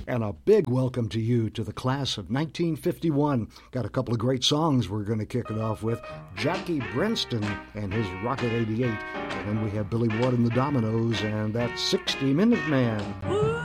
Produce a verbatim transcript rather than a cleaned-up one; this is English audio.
And a big welcome to you to the class of nineteen fifty-one. Got a couple of great songs we're going to kick it off with. Jackie Brenston and his Rocket eighty-eight. And then we have Billy Ward and the Dominoes and that sixty minute Man. Ooh.